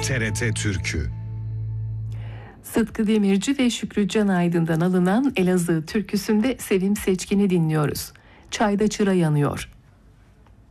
TRT Türkü. Sıtkı Demirci ve Şükrü Can Aydın'dan alınan Elazığ türküsünde Sevim Seçkin'i dinliyoruz. Çayda çıra yanıyor.